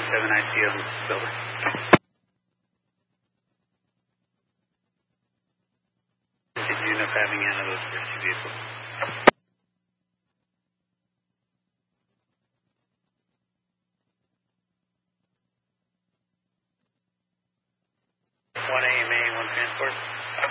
7 ICO Silver. Did you end up having any of those first two vehicles? 1 AMA, 1 transport.